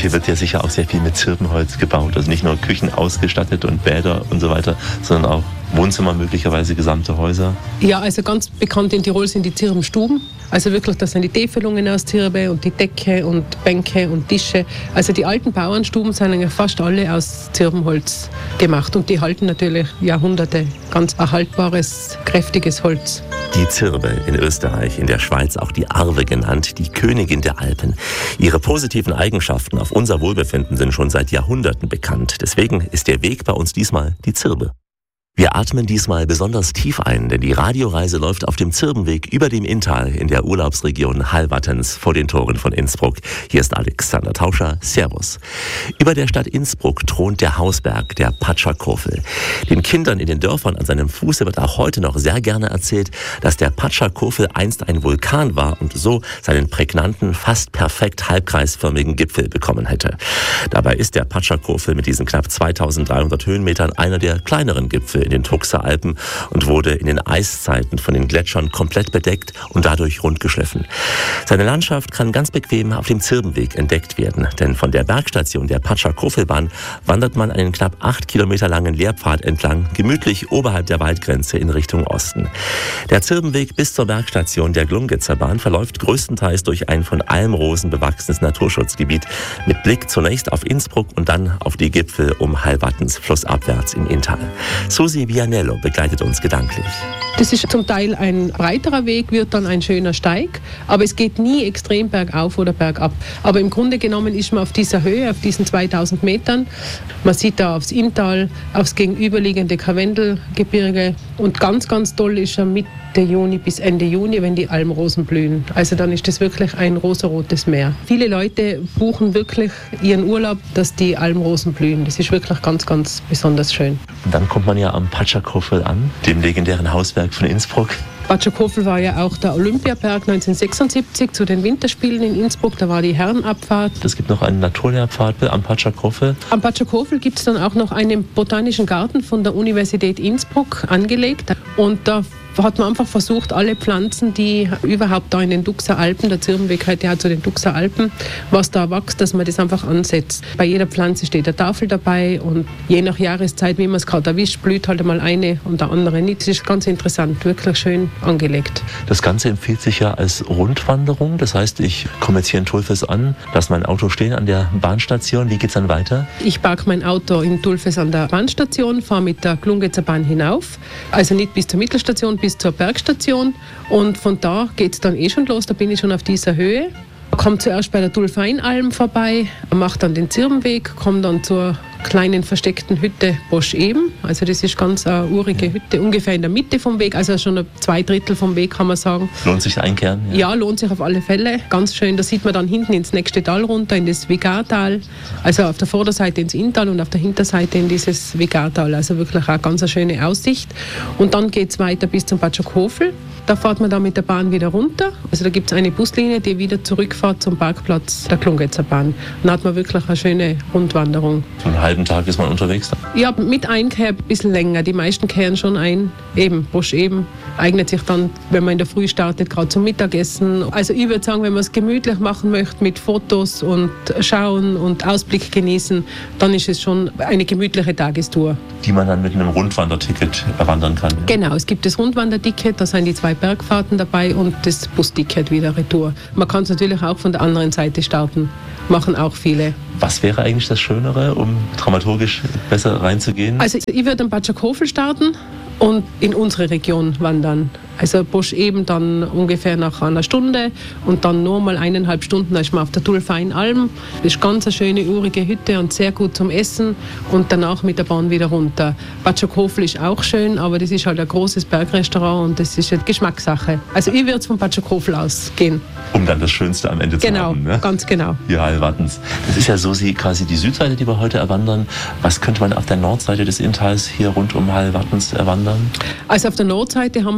hier wird ja sicher auch sehr viel mit Zirbenholz gebaut. Also nicht nur Küchen ausgestattet und Bäder und so weiter, sondern auch Wohnzimmer, möglicherweise gesamte Häuser. Ja, also ganz bekannt in Tirol sind die Zirbenstuben. Also wirklich, das sind die Täfelungen aus Zirbe und die Decke und Bänke und Tische. Also die alten Bauernstuben sind eigentlich fast alle aus Zirbenholz gemacht und die halten natürlich Jahrhunderte. Ganz erhaltbares, kräftiges Holz. Die Zirbe in Österreich, in der Schweiz auch die Arve genannt, die Königin der Alpen. Ihre positiven Eigenschaften auf unser Wohlbefinden sind schon seit Jahrhunderten bekannt. Deswegen ist der Weg bei uns diesmal die Zirbe. Wir atmen diesmal besonders tief ein, denn die Radioreise läuft auf dem Zirbenweg über dem Inntal in der Urlaubsregion Hallwattens vor den Toren von Innsbruck. Hier ist Alexander Tauscher. Servus. Über der Stadt Innsbruck thront der Hausberg, der Patscherkofel. Den Kindern in den Dörfern an seinem Fuße wird auch heute noch sehr gerne erzählt, dass der Patscherkofel einst ein Vulkan war und so seinen prägnanten, fast perfekt halbkreisförmigen Gipfel bekommen hätte. Dabei ist der Patscherkofel mit diesen knapp 2300 Höhenmetern einer der kleineren Gipfel in den Truxer Alpen und wurde in den Eiszeiten von den Gletschern komplett bedeckt und dadurch rundgeschliffen. Seine Landschaft kann ganz bequem auf dem Zirbenweg entdeckt werden, denn von der Bergstation der Patscherkofelbahn wandert man einen knapp 8 Kilometer langen Lehrpfad entlang, gemütlich oberhalb der Waldgrenze in Richtung Osten. Der Zirbenweg bis zur Bergstation der Glungitzer Bahn verläuft größtenteils durch ein von Almrosen bewachsenes Naturschutzgebiet mit Blick zunächst auf Innsbruck und dann auf die Gipfel um Hallwattens flussabwärts im Inntal. Susi Vianello begleitet uns gedanklich. Das ist zum Teil ein breiterer Weg, wird dann ein schöner Steig, aber es geht nie extrem bergauf oder bergab. Aber im Grunde genommen ist man auf dieser Höhe, auf diesen 2000 Metern. Man sieht da aufs Inntal, aufs gegenüberliegende Karwendelgebirge und ganz, ganz toll ist er Mitte Juni bis Ende Juni, wenn die Almrosen blühen. Also dann ist das wirklich ein rosarotes Meer. Viele Leute buchen wirklich ihren Urlaub, dass die Almrosen blühen. Das ist wirklich ganz, ganz besonders schön. Und dann kommt man ja am Patscherkofel an, dem legendären Hausberg von Innsbruck. Patscherkofel war ja auch der Olympiaberg 1976 zu den Winterspielen in Innsbruck. Da war die Herrenabfahrt. Es gibt noch einen Naturlehrpfad am Patscherkofel. Am Patscherkofel gibt es dann auch noch einen botanischen Garten von der Universität Innsbruck angelegt. Und da hat man einfach versucht, alle Pflanzen, die überhaupt da in den Duxer Alpen, der Zirbenweg gehört ja zu den Duxer Alpen, was da wächst, dass man das einfach ansetzt. Bei jeder Pflanze steht eine Tafel dabei und je nach Jahreszeit, wie man es gerade erwischt, blüht halt einmal eine und der andere nicht. Das ist ganz interessant, wirklich schön angelegt. Das Ganze empfiehlt sich ja als Rundwanderung. Das heißt, ich komme jetzt hier in Tulfes an, lasse mein Auto stehen an der Bahnstation. Wie geht es dann weiter? Ich parke mein Auto in Tulfes an der Bahnstation, fahre mit der Glungitzer Bahn hinauf. Also nicht bis zur Mittelstation, bis zur Bergstation. Und von da geht es dann schon los. Da bin ich schon auf dieser Höhe. Komme zuerst bei der Dulfeinalm vorbei, mache dann den Zirbenweg, komme dann zur kleinen versteckten Hütte Bosch Eben. Also das ist ganz eine urige Hütte, ungefähr in der Mitte vom Weg, also schon 2/3 vom Weg, kann man sagen. Lohnt sich einkehren? Ja, lohnt sich auf alle Fälle. Ganz schön, da sieht man dann hinten ins nächste Tal runter, in das Vigartal. Also auf der Vorderseite ins Inntal und auf der Hinterseite in dieses Vigartal. Also wirklich auch ganz eine schöne Aussicht. Und dann geht es weiter bis zum Patscherkofel. Da fährt man dann mit der Bahn wieder runter. Also da gibt es eine Buslinie, die wieder zurückfährt zum Parkplatz der Glungitzer Bahn. Dann hat man wirklich eine schöne Rundwanderung. So einen halben Tag ist man unterwegs dann? Ja, mit Einkehr ein bisschen länger. Die meisten kehren schon ein. Eben, Bosch Eben eignet sich dann, wenn man in der Früh startet, gerade zum Mittagessen. Also ich würde sagen, wenn man es gemütlich machen möchte mit Fotos und Schauen und Ausblick genießen, dann ist es schon eine gemütliche Tagestour. Die man dann mit einem Rundwanderticket erwandern kann? Ja? Genau, es gibt das Rundwanderticket, da sind die 2 Bergfahrten dabei und das Busticket wieder retour. Man kann es natürlich auch von der anderen Seite starten, machen auch viele. Was wäre eigentlich das Schönere, um dramaturgisch besser reinzugehen? Also ich würde am Patscherkofel starten und in unsere Region wandern. Also Bosch Eben dann ungefähr nach einer Stunde und dann nur mal 1,5 Stunden, da ist man auf der Dulfeinalm. Das ist ganz eine schöne, urige Hütte und sehr gut zum Essen und danach mit der Bahn wieder runter. Patscherkofel ist auch schön, aber das ist halt ein großes Bergrestaurant und das ist eine Geschmackssache. Also ich würde von Patscherkofel ausgehen. Um dann das Schönste am Ende zu haben. Genau, ganz genau. Ja, Hallwattens. Das ist ja so quasi die Südseite, die wir heute erwandern. Was könnte man auf der Nordseite des Inntals hier rund um Hallwattens erwandern? Also auf der Nordseite haben wir ja den Zug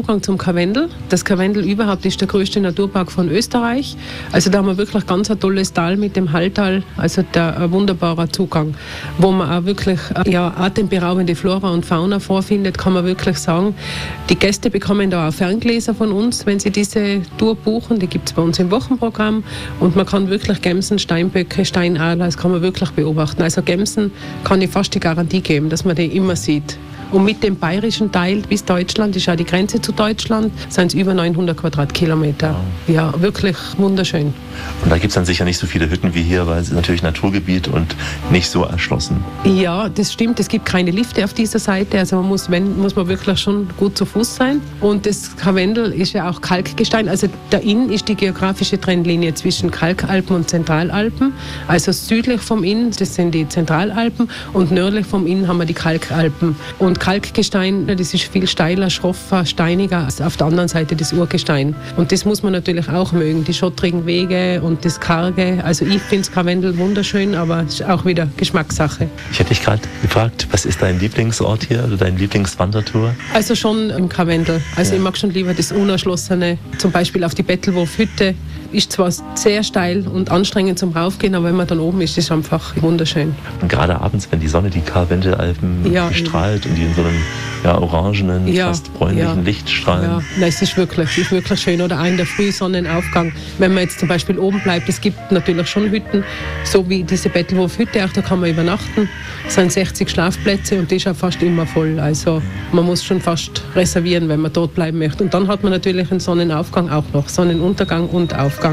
Zugang zum Karwendel. Das Karwendel überhaupt ist der größte Naturpark von Österreich. Also da haben wir wirklich ganz ein tolles Tal mit dem Halltal, also ein wunderbarer Zugang, wo man auch wirklich atemberaubende Flora und Fauna vorfindet, kann man wirklich sagen. Die Gäste bekommen da auch Ferngläser von uns, wenn sie diese Tour buchen. Die gibt es bei uns im Wochenprogramm und man kann wirklich Gämsen, Steinböcke, Steinadler, das kann man wirklich beobachten. Also Gämsen kann ich fast die Garantie geben, dass man die immer sieht. Und mit dem bayerischen Teil bis Deutschland, ist auch die Grenze zu Deutschland, sind es über 900 Quadratkilometer. Wow. Ja, wirklich wunderschön. Und da gibt es dann sicher nicht so viele Hütten wie hier, weil es ist natürlich Naturgebiet und nicht so erschlossen. Ja, das stimmt. Es gibt keine Lifte auf dieser Seite. Also muss man wirklich schon gut zu Fuß sein. Und das Karwendel ist ja auch Kalkgestein. Also der Inn ist die geografische Trennlinie zwischen Kalkalpen und Zentralalpen. Also südlich vom Inn, das sind die Zentralalpen, und nördlich vom Inn haben wir die Kalkalpen. Und Kalkgestein, das ist viel steiler, schroffer, steiniger als auf der anderen Seite das Urgestein. Und das muss man natürlich auch mögen, die schottrigen Wege und das Karge. Also ich finde das Karwendel wunderschön, aber es ist auch wieder Geschmackssache. Ich hätte dich gerade gefragt, was ist dein Lieblingsort hier oder deine Lieblingswandertour? Also schon im Karwendel. Also ich mag schon lieber das Unerschlossene. Zum Beispiel auf die Bettelwurf-Hütte. Ist zwar sehr steil und anstrengend zum Raufgehen, aber wenn man dann oben ist, ist es einfach wunderschön. Und gerade abends, wenn die Sonne die Karwendelalpen strahlt und die in so einem orangenen, fast bräunlichen Licht strahlen. Ja, nein, es ist wirklich schön. Oder auch in der Früh Sonnenaufgang. Wenn man jetzt zum Beispiel oben bleibt, es gibt natürlich schon Hütten, so wie diese Bettelwurf-Hütte, auch da kann man übernachten. Es sind 60 Schlafplätze und die ist auch fast immer voll. Also man muss schon fast reservieren, wenn man dort bleiben möchte. Und dann hat man natürlich einen Sonnenaufgang auch noch, Sonnenuntergang und Aufgang.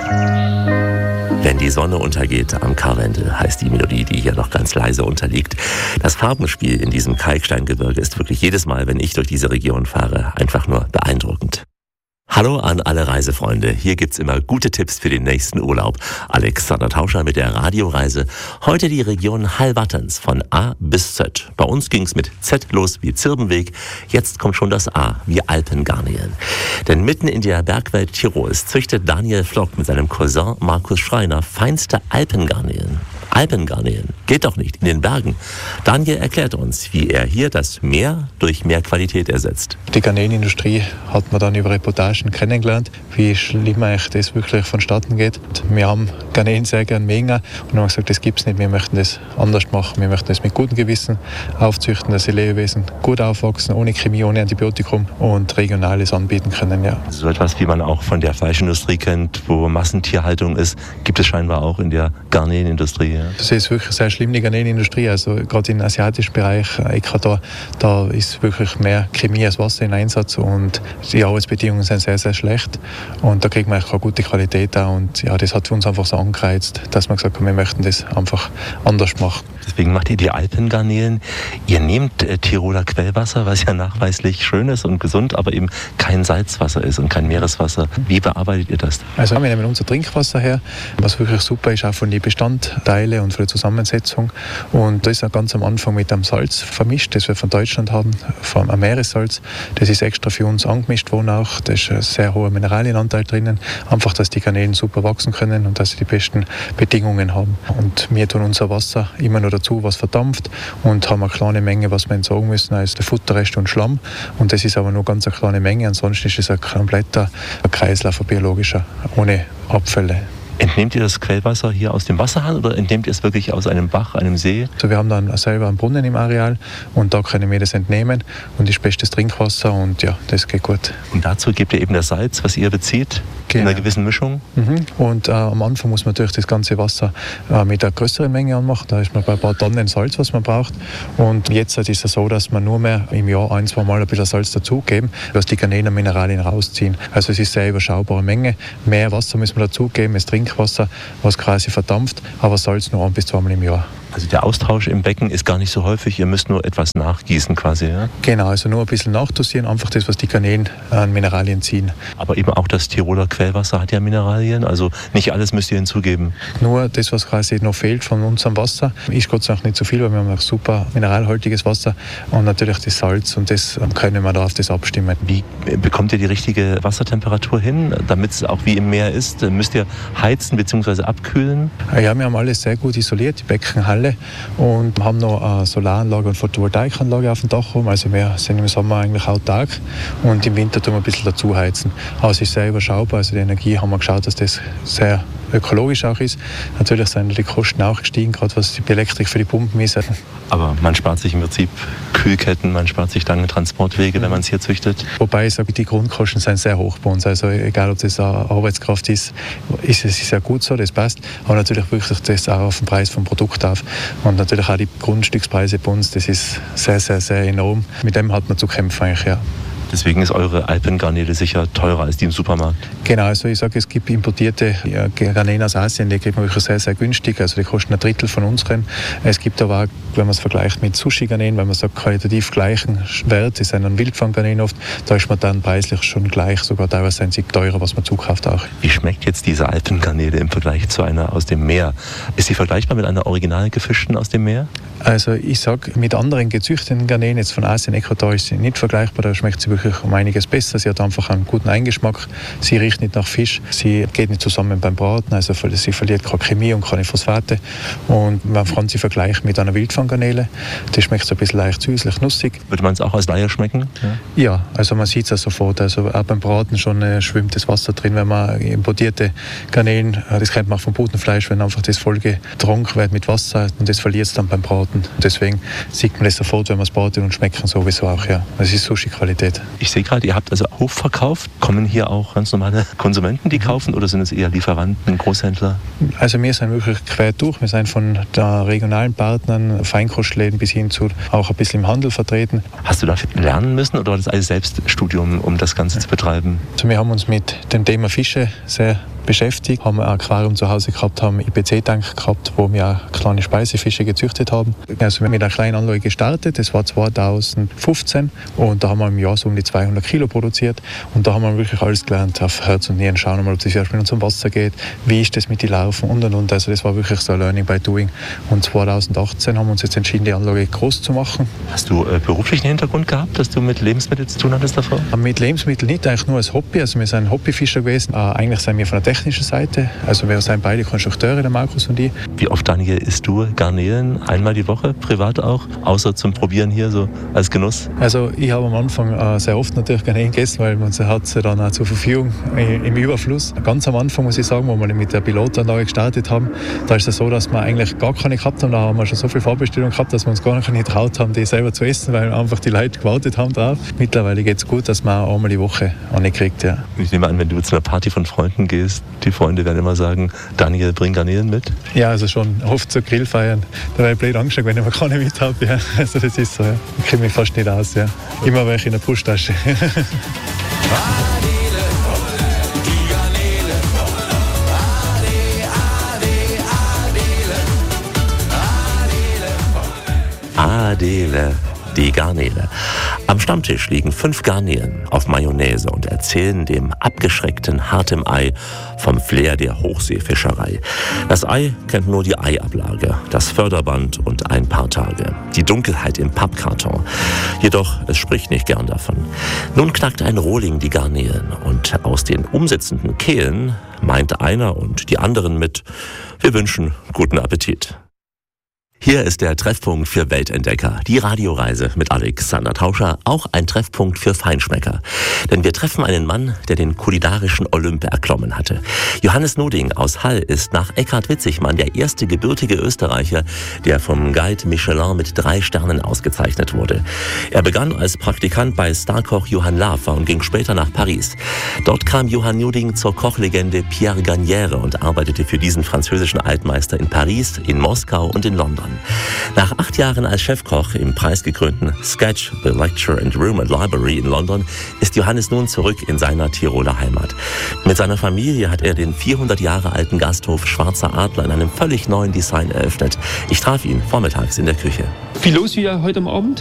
Wenn die Sonne untergeht am Karwendel, heißt die Melodie, die hier noch ganz leise unterliegt. Das Farbenspiel in diesem Kalksteingebirge ist wirklich jedes Mal, wenn ich durch diese Region fahre, einfach nur beeindruckend. Hallo an alle Reisefreunde. Hier gibt's immer gute Tipps für den nächsten Urlaub. Alexander Tauscher mit der Radioreise. Heute die Region Hallwattens von A bis Z. Bei uns ging's mit Z los wie Zirbenweg. Jetzt kommt schon das A wie Alpengarnelen. Denn mitten in der Bergwelt Tirols züchtet Daniel Flock mit seinem Cousin Markus Schreiner feinste Alpengarnelen. Alpengarnelen. Geht doch nicht, in den Bergen. Daniel erklärt uns, wie er hier das Meer durch mehr Qualität ersetzt. Die Garnelenindustrie hat man dann über Reportagen kennengelernt, wie schlimm eigentlich das wirklich vonstatten geht. Wir haben Garnelen sehr gerne mögen und haben gesagt, das gibt es nicht, wir möchten das anders machen. Wir möchten das mit gutem Gewissen aufzüchten, dass die Lebewesen gut aufwachsen, ohne Chemie, ohne Antibiotikum und Regionales anbieten können. Ja. So etwas, wie man auch von der Fleischindustrie kennt, wo Massentierhaltung ist, gibt es scheinbar auch in der Garnelenindustrie. Ja. Das ist wirklich sehr schlimm, die Garnelenindustrie. Also gerade im asiatischen Bereich, Ecuador, da ist wirklich mehr Chemie als Wasser in Einsatz und die Arbeitsbedingungen sind sehr, sehr schlecht. Und da kriegt man eigentlich eine gute Qualität auch. Und ja, das hat für uns einfach so angereizt, dass wir gesagt haben, wir möchten das einfach anders machen. Deswegen macht ihr die Alpengarnelen. Ihr nehmt Tiroler Quellwasser, was ja nachweislich schön ist und gesund, aber eben kein Salzwasser ist und kein Meereswasser. Wie bearbeitet ihr das? Also wir nehmen unser Trinkwasser her, was wirklich super ist, auch von den Bestandteilen und von der Zusammensetzung. Und das ist ganz am Anfang mit einem Salz vermischt, das wir von Deutschland haben, vom Meeressalz. Das ist extra für uns angemischt worden auch. Da ist ein sehr hoher Mineralienanteil drinnen. Einfach, dass die Garnelen super wachsen können und dass sie die besten Bedingungen haben. Und wir tun unser Wasser immer nur dazu, was verdampft und haben eine kleine Menge, was wir entsorgen müssen, als der Futterrest und Schlamm. Und das ist aber nur ganz eine kleine Menge. Ansonsten ist es ein kompletter Kreislauf, ein biologischer, ohne Abfälle. Entnehmt ihr das Quellwasser hier aus dem Wasserhahn oder entnehmt ihr es wirklich aus einem Bach, einem See? Also wir haben dann selber einen Brunnen im Areal und da können wir das entnehmen und ist bestes Trinkwasser und ja, das geht gut. Und dazu gebt ihr eben das Salz, was ihr bezieht, in einer gewissen Mischung? Und am Anfang muss man natürlich das ganze Wasser mit einer größeren Menge anmachen. Da ist man bei ein paar Tonnen Salz, was man braucht. Und jetzt ist es so, dass man nur mehr im Jahr 1-2 Mal ein bisschen Salz dazugeben, dass die Garnelen Mineralien rausziehen. Also es ist eine sehr überschaubare Menge. Mehr Wasser müssen wir dazugeben, das Trinkwasser, was quasi verdampft, aber Salz nur 1-2 Mal im Jahr. Also der Austausch im Becken ist gar nicht so häufig, ihr müsst nur etwas nachgießen quasi, ja? Genau, also nur ein bisschen nachdosieren, einfach das, was die Garnelen an Mineralien ziehen. Aber eben auch das Tiroler Quellwasser hat ja Mineralien, also nicht alles müsst ihr hinzugeben. Nur das, was quasi noch fehlt von unserem Wasser, ist Gott sei Dank nicht so viel, weil wir haben auch super mineralhaltiges Wasser und natürlich das Salz und das können wir da auf das abstimmen. Wie bekommt ihr die richtige Wassertemperatur hin, damit es auch wie im Meer ist? Müsst ihr heizen bzw. abkühlen? Ja, wir haben alles sehr gut isoliert, die Beckenhalle Halle und haben noch eine Solaranlage und Photovoltaikanlage auf dem Dach rum. Also wir sind im Sommer eigentlich autark und im Winter tun wir ein bisschen dazu heizen. Aber es ist sehr überschaubar, also die Energie haben wir geschaut, dass das sehr ökologisch auch ist. Natürlich sind die Kosten auch gestiegen, gerade was die Elektrik für die Pumpen ist. Aber man spart sich im Prinzip Kühlketten, man spart sich lange Transportwege, wenn man es hier züchtet. Wobei ich sage, die Grundkosten sind sehr hoch bei uns. Also egal, ob das eine Arbeitskraft ist es ja gut so, das passt. Aber natürlich wirkt sich das auch auf den Preis vom Produkt auf. Und natürlich auch die Grundstückspreise bei uns, das ist sehr, sehr, sehr enorm. Mit dem hat man zu kämpfen eigentlich, ja. Deswegen ist eure Alpengarnele sicher teurer als die im Supermarkt. Genau, also ich sage, es gibt importierte Garnelen aus Asien, die kriegt man wirklich sehr, sehr günstig. Also die kosten 1/3 von unseren. Es gibt aber auch, wenn man es vergleicht mit Sushi-Garnelen, wenn man sagt, qualitativ gleichen Wert, das sind dann Wildfanggarnelen oft, da ist man dann preislich schon gleich, sogar teilweise sind sie teurer, was man zukauft auch. Wie schmeckt jetzt diese Alpengarnele im Vergleich zu einer aus dem Meer? Ist sie vergleichbar mit einer original gefischten aus dem Meer? Also ich sage, mit anderen gezüchteten Garnelen, jetzt von Asien, Ecuador, ist sie nicht vergleichbar, da schmeckt sie wirklich um einiges besser. Sie hat einfach einen guten Eingeschmack, sie riecht nicht nach Fisch, sie geht nicht zusammen beim Braten, also sie verliert keine Chemie und keine Phosphate. Und man kann sie vergleichen mit einer Wildfanggarnele, die schmeckt so ein bisschen leicht süßlich, nussig. Würde man es auch als Laie schmecken? Ja, also man sieht es ja sofort, also auch beim Braten schon schwimmt das Wasser drin, wenn man importierte Garnelen, das kennt man auch vom Putenfleisch, wenn einfach das voll getrunken wird mit Wasser und das verliert es dann beim Braten. Deswegen sieht man das sofort, wenn man es bratet und schmecken sowieso auch, ja. Das ist Sushi-Qualität. Ich sehe gerade, ihr habt also Hofverkauf. Kommen hier auch ganz normale Konsumenten, die kaufen, oder sind es eher Lieferanten, Großhändler? Also wir sind wirklich quer durch. Wir sind von der regionalen Partnern, Feinkostläden bis hin zu auch ein bisschen im Handel vertreten. Hast du dafür lernen müssen oder war das alles Selbststudium, um das Ganze zu betreiben? Also wir haben uns mit dem Thema Fische sehr beschäftigt, haben ein Aquarium zu Hause gehabt, haben IPC-Tank gehabt, wo wir auch kleine Speisefische gezüchtet haben. Also wir haben mit einer kleinen Anlage gestartet, das war 2015 und da haben wir im Jahr so um die 200 Kilo produziert und da haben wir wirklich alles gelernt, auf Herz und Nieren, schauen wir mal, ob das erst mit uns zum Wasser geht, wie ist das mit den Larven und. Also das war wirklich so ein Learning by Doing. Und 2018 haben wir uns jetzt entschieden, die Anlage groß zu machen. Hast du beruflichen Hintergrund gehabt, dass du mit Lebensmitteln zu tun hattest davor? Mit Lebensmitteln nicht, eigentlich nur als Hobby. Also wir sind Hobbyfischer gewesen. Eigentlich sind wir von der technischen Seite. Also wir sind beide Konstrukteure, der Markus und ich. Wie oft, Daniel, isst du Garnelen? Einmal die Woche, privat auch? Außer zum Probieren hier, so als Genuss? Also ich habe am Anfang sehr oft natürlich Garnelen gegessen, weil man hat sie dann auch zur Verfügung im Überfluss. Ganz am Anfang muss ich sagen, wo wir mit der Pilotanlage gestartet haben, da ist es so, dass wir eigentlich gar keine gehabt haben. Da haben wir schon so viel Vorbestellungen gehabt, dass wir uns gar nicht getraut haben, die selber zu essen, weil einfach die Leute gewartet haben drauf. Mittlerweile geht es gut, dass man einmal die Woche kriegt, ja. Ich nehme an, wenn du zu einer Party von Freunden gehst, die Freunde werden immer sagen, Daniel, bring Garnelen mit? Ja, also schon oft zu Grillfeiern. Da wäre ich blöd angeschaut, wenn ich mal keine mit habe. Ja. Also das ist so, ja. Ich kriege mich fast nicht aus. Ja. Immer welche in der Brusttasche. Adele, die Garnele. Am Stammtisch liegen 5 Garnelen auf Mayonnaise und erzählen dem abgeschreckten hartem Ei vom Flair der Hochseefischerei. Das Ei kennt nur die Eiablage, das Förderband und ein paar Tage. Die Dunkelheit im Pappkarton. Jedoch, es spricht nicht gern davon. Nun knackt ein Rohling die Garnelen und aus den umsitzenden Kehlen meint einer und die anderen mit: Wir wünschen guten Appetit. Hier ist der Treffpunkt für Weltentdecker, die Radioreise mit Alexander Tauscher, auch ein Treffpunkt für Feinschmecker. Denn wir treffen einen Mann, der den kulinarischen Olymp erklommen hatte. Johannes Nuding aus Hall ist nach Eckhard Witzigmann der erste gebürtige Österreicher, der vom Guide Michelin mit 3 Sternen ausgezeichnet wurde. Er begann als Praktikant bei Starkoch Johann Lafer und ging später nach Paris. Dort kam Johann Nuding zur Kochlegende Pierre Gagnère und arbeitete für diesen französischen Altmeister in Paris, in Moskau und in London. Nach 8 Jahren als Chefkoch im preisgekrönten Sketch, The Lecture and Room and Library in London ist Johannes nun zurück in seiner Tiroler Heimat. Mit seiner Familie hat er den 400 Jahre alten Gasthof Schwarzer Adler in einem völlig neuen Design eröffnet. Ich traf ihn vormittags in der Küche. Viel los wie heute am Abend.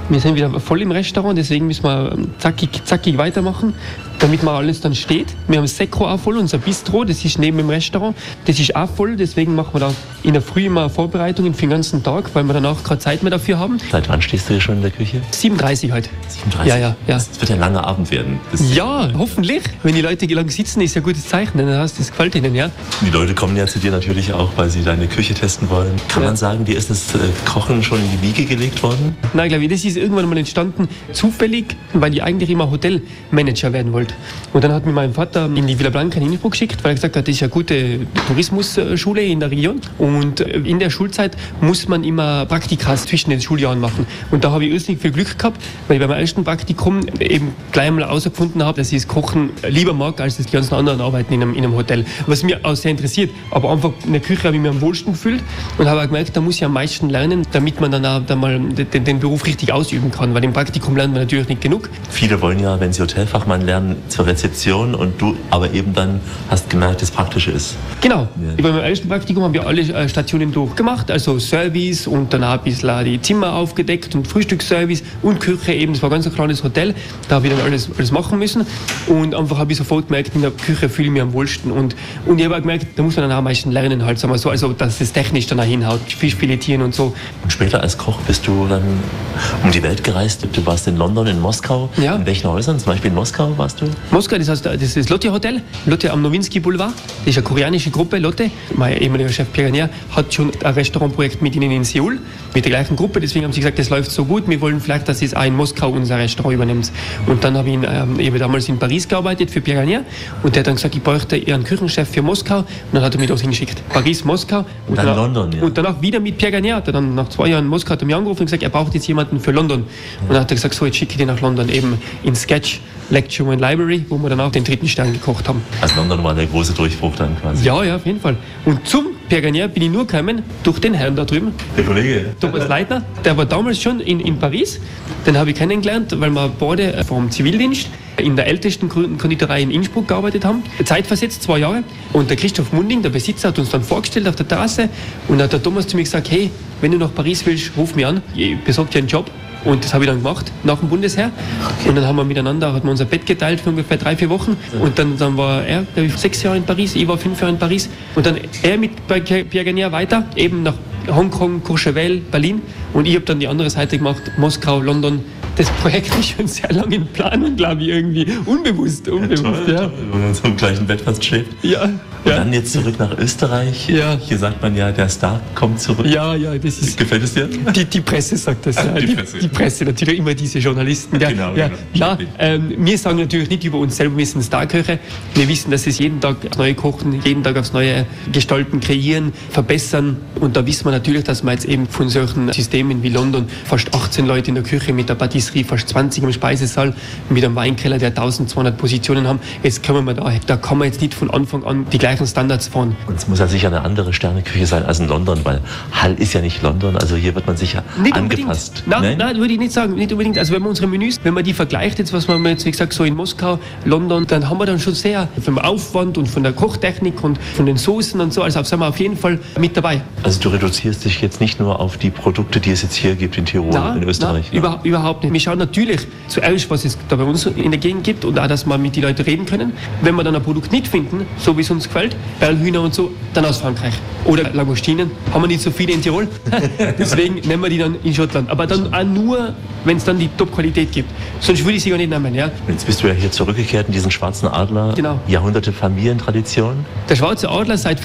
Wir sind wieder voll im Restaurant, deswegen müssen wir zackig weitermachen, damit mal alles dann steht. Wir haben das Sekro auch voll, unser Bistro, das ist neben dem Restaurant, das ist auch voll, deswegen machen wir da in der Früh immer Vorbereitungen für den ganzen Tag, weil wir danach keine Zeit mehr dafür haben. Seit wann stehst du hier schon in der Küche? 7:30 heute. 7:30? Ja. Das wird ein langer Abend werden. Ja, hoffentlich. Wenn die Leute lang sitzen, ist ja ein gutes Zeichen, dann heißt das gefällt ihnen, ja. Die Leute kommen ja zu dir natürlich auch, weil sie deine Küche testen wollen. Kann man sagen, dir ist das Kochen schon in die Wiege gelegt worden? Nein, glaube ich, das ist irgendwann mal entstanden, zufällig, weil ich eigentlich immer Hotelmanager werden wollte. Und dann hat mich mein Vater in die Villa Blanca in Innsbruck geschickt, weil er gesagt hat, das ist eine gute Tourismusschule in der Region. Und in der Schulzeit muss man immer Praktika zwischen den Schuljahren machen. Und da habe ich irrsinnig viel Glück gehabt, weil ich bei meinem ersten Praktikum eben gleich mal herausgefunden habe, dass ich das Kochen lieber mag, als die ganzen anderen Arbeiten in einem Hotel. Was mich auch sehr interessiert. Aber einfach in der Küche habe ich mich am wohlsten gefühlt und habe auch gemerkt, da muss ich am meisten lernen, damit man dann auch mal den Beruf richtig ausüben kann. Weil im Praktikum lernt man natürlich nicht genug. Viele wollen ja, wenn sie Hotelfachmann lernen, zur Rezeption und du aber eben dann hast gemerkt, das Praktische ist. Genau. Ja. Bei meinem ersten Praktikum haben wir alle Stationen durchgemacht, also Service und danach ein bisschen die Zimmer aufgedeckt und Frühstücksservice und Küche eben. Das war ein ganz kleines Hotel, da habe ich dann alles machen müssen und einfach habe ich sofort gemerkt, in der Küche fühle ich mich am wohlsten und ich habe auch gemerkt, da muss man dann auch am meisten lernen halt, sagen wir so, also dass das technisch dann auch hinhaut, Fisch filetieren und so. Und später als Koch bist du dann um die Welt gereist, du warst in London, in Moskau, ja. In welchen Häusern, zum Beispiel in Moskau warst du? Moskau, das heißt, das ist das Lotte Hotel, Lotte am Nowinski Boulevard, das ist eine koreanische Gruppe, Lotte. Mein ehemaliger Chef Pierre Garnier hat schon ein Restaurantprojekt mit ihnen in Seoul, mit der gleichen Gruppe, deswegen haben sie gesagt, das läuft so gut, wir wollen vielleicht, dass es auch in Moskau unser Restaurant übernimmt. Und dann habe ich damals in Paris gearbeitet für Pierre Garnier und der hat dann gesagt, ich bräuchte einen Küchenchef für Moskau und dann hat er mich dorthin geschickt. Paris, Moskau und dann London, ja. Und danach wieder mit Pierre Garnier, hat er dann nach 2 Jahren in Moskau hat er mich angerufen und gesagt, er braucht jetzt jemanden für London. Und dann hat er gesagt, so, jetzt schicke ich den nach London, eben in Sketch, Lecture and Library, wo wir dann auch den 3. Stern gekocht haben. Also London war der große Durchbruch dann quasi. Ja, auf jeden Fall. Und zum Pierre Garnier bin ich nur gekommen durch den Herrn da drüben. Der Kollege. Thomas Leitner, der war damals schon in Paris. Den habe ich kennengelernt, weil wir beide vom Zivildienst in der ältesten Konditorei in Innsbruck gearbeitet haben. Zeitversetzt 2 Jahre. Und der Christoph Munding, der Besitzer, hat uns dann vorgestellt auf der Terrasse und hat der Thomas zu mir gesagt, hey, wenn du nach Paris willst, ruf mich an, ich besorge dir einen Job. Und das habe ich dann gemacht, nach dem Bundesheer. Okay. Und dann haben wir miteinander, hat man unser Bett geteilt für ungefähr 3-4 Wochen. Und dann war er, der war 6 Jahre in Paris, ich war 5 Jahre in Paris. Und dann er mit Pierre Garnier weiter, eben nach Hongkong, Courchevel, Berlin. Und ich habe dann die andere Seite gemacht, Moskau, London. Das Projekt ist schon sehr lange in Planung, glaube ich, irgendwie. Unbewusst, toll, ja. Wenn man so im gleichen Bett fast schläft. Ja. Und dann jetzt zurück nach Österreich. Ja. Hier sagt man ja, der Star kommt zurück. Ja, das ist... Gefällt es dir? Die Presse sagt das, ja. Die Presse, natürlich immer diese Journalisten. Ja. Genau. Ja, wir sagen natürlich nicht über uns selber, wir sind Starköche. Wir wissen, dass es jeden Tag aufs Neue kochen, jeden Tag aufs Neue gestalten, kreieren, verbessern. Und da wissen wir natürlich, dass wir jetzt eben von solchen Systemen wie London fast 18 Leute in der Küche mit der Patisserie, fast 20 im Speisesaal, mit einem Weinkeller, der 1200 Positionen haben. Jetzt können wir da kann man jetzt nicht von Anfang an die gleichen Standards fahren. Und es muss ja sicher eine andere Sterneküche sein als in London, weil Hall ist ja nicht London, also hier wird man sicher nicht angepasst. Nein, würde ich nicht sagen, nicht unbedingt. Also wenn man unsere Menüs, wenn man die vergleicht, jetzt was man jetzt, wie gesagt, so in Moskau, London, dann haben wir dann schon sehr vom Aufwand und von der Kochtechnik und von den Soßen und so, also sind wir auf jeden Fall mit dabei. Also du reduzierst dich jetzt nicht nur auf die Produkte, die es jetzt hier gibt in Tirol, in Österreich? Nein, überhaupt nicht. Wir schauen natürlich zuerst, was es da bei uns in der Gegend gibt und auch, dass wir mit den Leuten reden können. Wenn wir dann ein Produkt nicht finden, so wie es uns gefällt, Perlhühner und so, dann aus Frankreich. Oder Langostinen, haben wir nicht so viele in Tirol. Deswegen nehmen wir die dann in Schottland. Aber dann auch nur, wenn es dann die Top-Qualität gibt. Sonst würde ich sie gar nicht nehmen. Ja? Jetzt bist du ja hier zurückgekehrt in diesen schwarzen Adler. Genau. Jahrhunderte Familientradition. Der schwarze Adler seit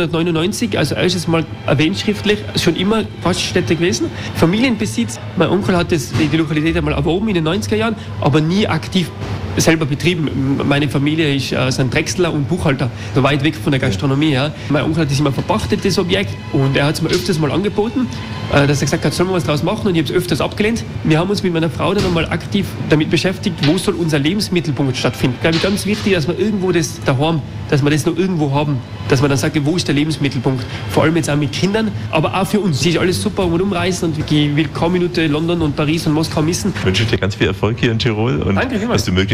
1599, also erstes Mal erwähnt schriftlich, schon immer Gaststätte gewesen. Familienbesitz. Mein Onkel hat die Lokalität einmal erworben in den 90er Jahren, aber nie aktiv selber betrieben. Meine Familie sind Drechsler und Buchhalter, so weit weg von der Gastronomie. Ja. Mein Onkel hat das immer verpachtet, das Objekt, und er hat es mir öfters mal angeboten, dass er gesagt hat, sollen wir was draus machen, und ich habe es öfters abgelehnt. Wir haben uns mit meiner Frau dann einmal aktiv damit beschäftigt, wo soll unser Lebensmittelpunkt stattfinden. Glaube ich, ganz wichtig, dass wir irgendwo das daheim, dass wir das noch irgendwo haben, dass man dann sagt, wo ist der Lebensmittelpunkt, vor allem jetzt auch mit Kindern, aber auch für uns. Es ist alles super, und umreisen, und ich will kaum Minute London und Paris und Moskau missen. Ich wünsche dir ganz viel Erfolg hier in Tirol und danke, dass du möglichst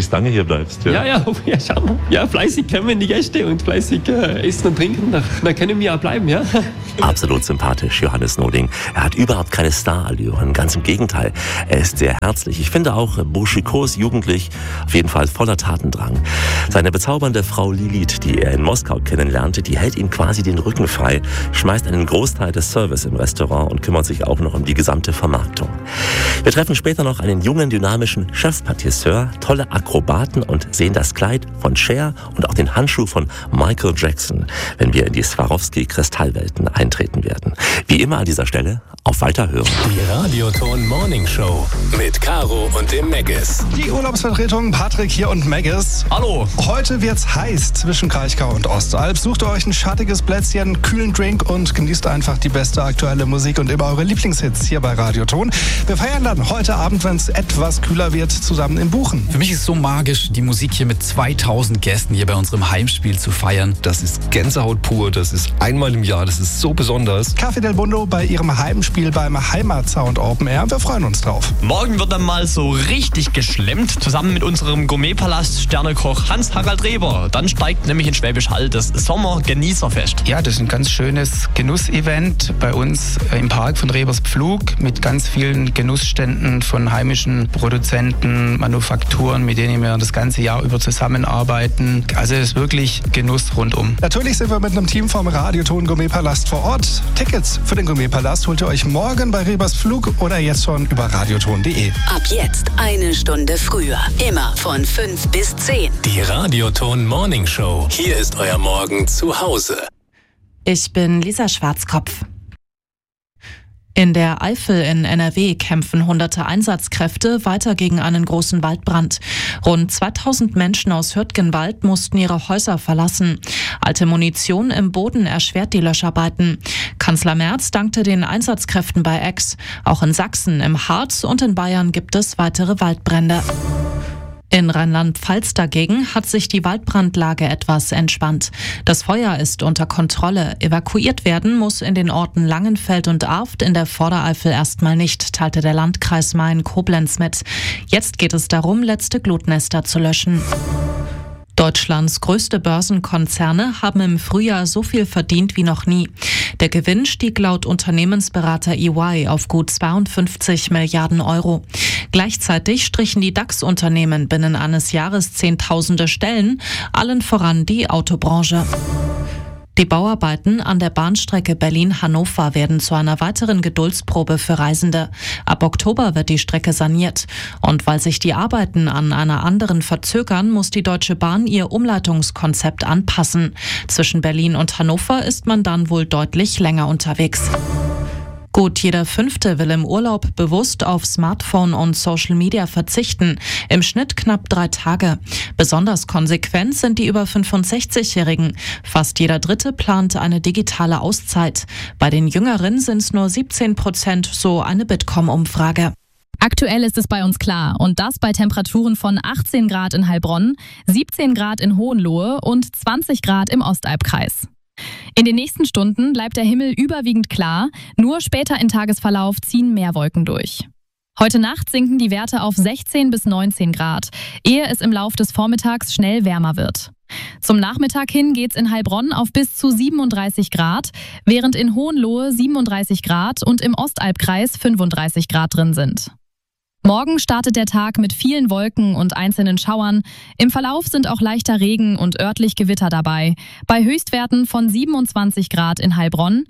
möglichst lange hier bleibst. Ja, schauen wir. Ja, fleißig kämen die Gäste und fleißig essen und trinken. Da können wir auch bleiben, ja. Absolut sympathisch, Johannes Noding. Er hat überhaupt keine Starallüren, ganz im Gegenteil. Er ist sehr herzlich. Ich finde auch burschikos, jugendlich, auf jeden Fall voller Tatendrang. Seine bezaubernde Frau Lilith, die er in Moskau kennenlernte, die hält ihm quasi den Rücken frei, schmeißt einen Großteil des Service im Restaurant und kümmert sich auch noch um die gesamte Vermarktung. Wir treffen später noch einen jungen, dynamischen Chefpatisseur, tolle Akrobaten und sehen das Kleid von Cher und auch den Handschuh von Michael Jackson, wenn wir in die Swarovski-Kristallwelten eintreten werden. Wie immer an dieser Stelle auf Weiterhören. Die Radioton Morning Show mit Caro und dem Maggis. Die Urlaubsvertretung Patrick hier und Maggis. Hallo. Heute wird's heiß zwischen Kraichgau und Ostalb. Sucht euch ein schattiges Plätzchen, kühlen Drink und genießt einfach die beste aktuelle Musik und immer eure Lieblingshits hier bei Radioton. Wir feiern dann heute Abend, wenn es etwas kühler wird, zusammen in Buchen. Für mich ist es so magisch, die Musik hier mit 2000 Gästen hier bei unserem Heimspiel zu feiern. Das ist Gänsehaut pur, das ist einmal im Jahr, das ist so besonders. Café del Mundo bei ihrem Heimspiel beim Heimatsound Open Air. Wir freuen uns drauf. Morgen wird dann mal so richtig geschlemmt, zusammen mit unserem Gourmetpalast Sternekoch Hans-Harald Reber. Dann steigt nämlich in Schwäbisch Hall das Sommergenießerfest. Ja, das ist ein ganz schönes Genussevent bei uns im Park von Rebers Pflug mit ganz vielen Genussständen von heimischen Produzenten, Manufakturen, mit denen wir das ganze Jahr über zusammenarbeiten. Also es ist wirklich Genuss rundum. Natürlich sind wir mit einem Team vom Radioton Gourmetpalast vor Ort. Tickets für den Gourmetpalast holt ihr euch morgen bei Rebers Pflug oder jetzt schon über radioton.de. Ab jetzt eine Stunde früher. Immer von 5 bis 10. Die Radioton Morning Show. Hier ist euer Morgen zu Hause. Ich bin Lisa Schwarzkopf. In der Eifel in NRW kämpfen hunderte Einsatzkräfte weiter gegen einen großen Waldbrand. Rund 2000 Menschen aus Hürtgenwald mussten ihre Häuser verlassen. Alte Munition im Boden erschwert die Löscharbeiten. Kanzler Merz dankte den Einsatzkräften bei Aix. Auch in Sachsen, im Harz und in Bayern gibt es weitere Waldbrände. In Rheinland-Pfalz dagegen hat sich die Waldbrandlage etwas entspannt. Das Feuer ist unter Kontrolle. Evakuiert werden muss in den Orten Langenfeld und Arft in der Vordereifel erstmal nicht, teilte der Landkreis Main-Koblenz mit. Jetzt geht es darum, letzte Glutnester zu löschen. Deutschlands größte Börsenkonzerne haben im Frühjahr so viel verdient wie noch nie. Der Gewinn stieg laut Unternehmensberater EY auf gut 52 Milliarden Euro. Gleichzeitig strichen die DAX-Unternehmen binnen eines Jahres Zehntausende Stellen, allen voran die Autobranche. Die Bauarbeiten an der Bahnstrecke Berlin-Hannover werden zu einer weiteren Geduldsprobe für Reisende. Ab Oktober wird die Strecke saniert. Und weil sich die Arbeiten an einer anderen verzögern, muss die Deutsche Bahn ihr Umleitungskonzept anpassen. Zwischen Berlin und Hannover ist man dann wohl deutlich länger unterwegs. Gut jeder Fünfte will im Urlaub bewusst auf Smartphone und Social Media verzichten. Im Schnitt knapp 3 Tage. Besonders konsequent sind die über 65-Jährigen. Fast jeder Dritte plant eine digitale Auszeit. Bei den Jüngeren sind es nur 17%, so eine Bitkom-Umfrage. Aktuell ist es bei uns klar und das bei Temperaturen von 18 Grad in Heilbronn, 17 Grad in Hohenlohe und 20 Grad im Ostalbkreis. In den nächsten Stunden bleibt der Himmel überwiegend klar, nur später im Tagesverlauf ziehen mehr Wolken durch. Heute Nacht sinken die Werte auf 16 bis 19 Grad, ehe es im Lauf des Vormittags schnell wärmer wird. Zum Nachmittag hin geht's in Heilbronn auf bis zu 37 Grad, während in Hohenlohe 37 Grad und im Ostalbkreis 35 Grad drin sind. Morgen startet der Tag mit vielen Wolken und einzelnen Schauern. Im Verlauf sind auch leichter Regen und örtlich Gewitter dabei. Bei Höchstwerten von 27 Grad in Heilbronn,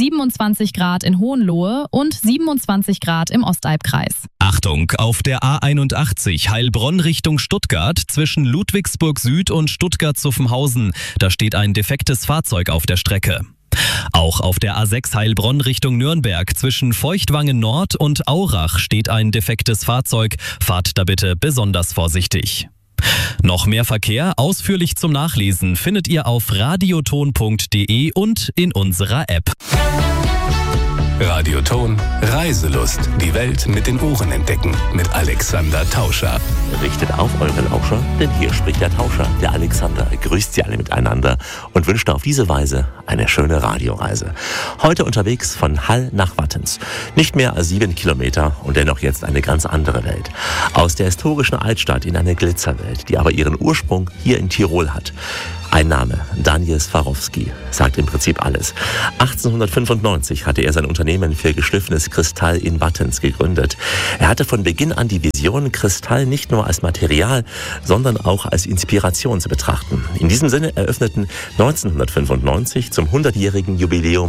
27 Grad in Hohenlohe und 27 Grad im Ostalbkreis. Achtung, auf der A81 Heilbronn Richtung Stuttgart zwischen Ludwigsburg Süd und Stuttgart-Zuffenhausen. Da steht ein defektes Fahrzeug auf der Strecke. Auch auf der A6 Heilbronn Richtung Nürnberg zwischen Feuchtwangen Nord und Aurach steht ein defektes Fahrzeug. Fahrt da bitte besonders vorsichtig. Noch mehr Verkehr ausführlich zum Nachlesen findet ihr auf radioton.de und in unserer App. Radioton Reiselust. Die Welt mit den Ohren entdecken. Mit Alexander Tauscher. Richtet auf eure Lauscher, denn hier spricht der Tauscher, der Alexander. Grüßt sie alle miteinander und wünscht auf diese Weise eine schöne Radioreise. Heute unterwegs von Hall nach Wattens. Nicht mehr als 7 Kilometer und dennoch jetzt eine ganz andere Welt. Aus der historischen Altstadt in eine Glitzerwelt, die aber ihren Ursprung hier in Tirol hat. Ein Name, Daniel Swarovski, sagt im Prinzip alles. 1895 hatte er sein Unternehmen für geschliffenes Kristall in Wattens gegründet. Er hatte von Beginn an die Vision, Kristall nicht nur als Material, sondern auch als Inspiration zu betrachten. In diesem Sinne eröffneten 1995 zum 100-jährigen Jubiläum